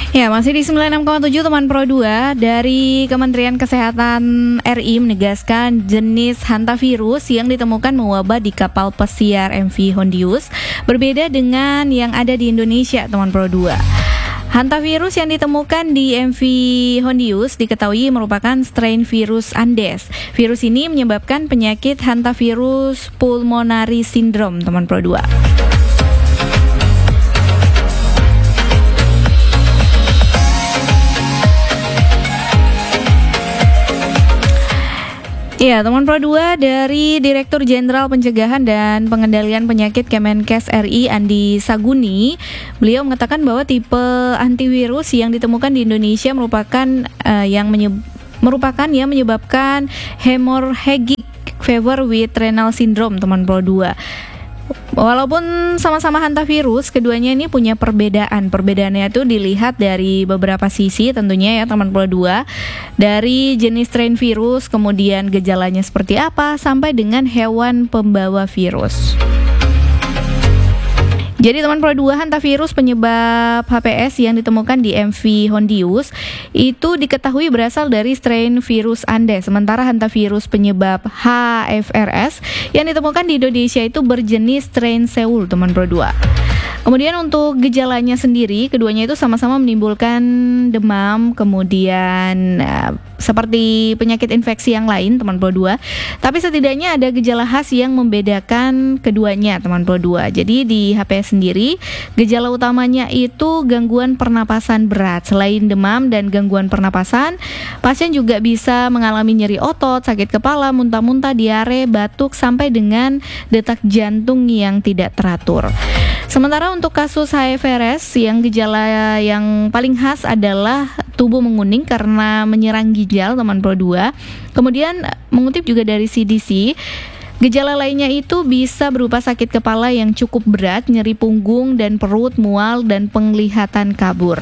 Ya, masih di 96,7 teman Pro 2 dari Kementerian Kesehatan RI menegaskan jenis hantavirus yang ditemukan mewabah di kapal pesiar MV Hondius berbeda dengan yang ada di Indonesia, teman Pro 2. Hantavirus yang ditemukan di MV Hondius diketahui merupakan strain virus Andes. Virus ini menyebabkan penyakit hantavirus pulmonary syndrome, teman Pro 2. Ya, teman Pro 2 dari Direktur Jenderal Pencegahan dan Pengendalian Penyakit Kemenkes RI Andi Saguni, beliau mengatakan bahwa tipe antivirus yang ditemukan di Indonesia merupakan yang menyebabkan hemorrhagic fever with renal syndrome, teman Pro 2. Walaupun sama-sama hantavirus, keduanya ini punya perbedaan. Perbedaannya itu dilihat dari beberapa sisi tentunya ya teman Pro 2. Dari jenis strain virus, kemudian gejalanya seperti apa, sampai dengan hewan pembawa virus. Jadi teman Pro 2, hantavirus penyebab HPS yang ditemukan di MV Hondius itu diketahui berasal dari strain virus Andes. Sementara hantavirus penyebab HFRS yang ditemukan di Indonesia itu berjenis strain Seoul, teman Pro 2. Kemudian untuk gejalanya sendiri, keduanya itu sama-sama menimbulkan demam, kemudian seperti penyakit infeksi yang lain, teman Pro 2. Tapi setidaknya ada gejala khas yang membedakan keduanya, teman Pro 2. Jadi di HPS sendiri, gejala utamanya itu gangguan pernapasan berat. Selain demam dan gangguan pernapasan, pasien juga bisa mengalami nyeri otot, sakit kepala, muntah-muntah, diare, batuk, sampai dengan detak jantung yang tidak teratur. Sementara untuk kasus HFRS, yang gejala yang paling khas adalah tubuh menguning karena menyerang ginjal, teman Pro 2. Kemudian mengutip juga dari CDC, gejala lainnya itu bisa berupa sakit kepala yang cukup berat, nyeri punggung dan perut, mual, dan penglihatan kabur.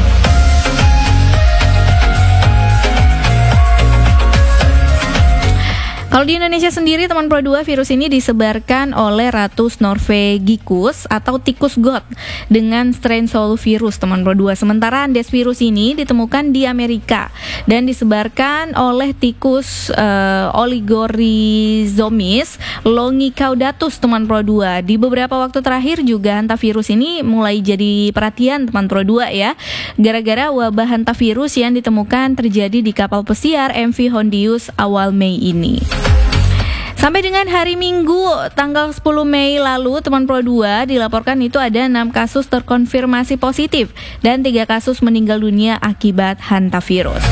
Kalau di Indonesia sendiri, teman Pro 2, virus ini disebarkan oleh Ratus norvegicus atau tikus got dengan strain Seoul virus, teman Pro 2. Sementara Andes virus ini ditemukan di Amerika dan disebarkan oleh tikus Oligorhizomis longicaudatus, teman Pro 2. Di beberapa waktu terakhir juga hantavirus ini mulai jadi perhatian, teman Pro 2 ya, gara-gara wabah hantavirus yang ditemukan terjadi di kapal pesiar MV Hondius awal Mei ini. Sampai dengan hari Minggu tanggal 10 Mei lalu, teman Pro 2, dilaporkan itu ada 6 kasus terkonfirmasi positif dan 3 kasus meninggal dunia akibat hantavirus.